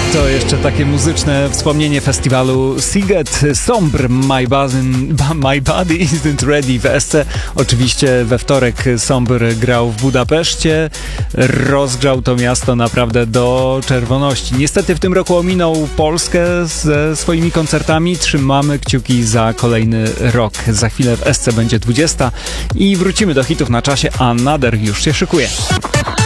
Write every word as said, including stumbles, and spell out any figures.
To jeszcze takie muzyczne wspomnienie festiwalu Sziget. Sombre, My Body, My Body Isn't Ready w Esce. Oczywiście we wtorek Sombre grał w Budapeszcie. Rozgrzał to miasto naprawdę do czerwoności. Niestety w tym roku ominął Polskę ze swoimi koncertami. Trzymamy kciuki za kolejny rok. Za chwilę w Esce będzie dwudziesta i wrócimy do hitów na czasie. Another już się szykuje.